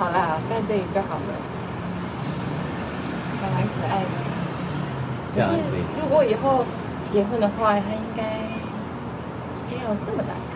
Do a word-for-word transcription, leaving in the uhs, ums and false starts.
好啦，在这里就好了，还蛮可爱的。可是如果以后结婚的话，他应该不要这么大。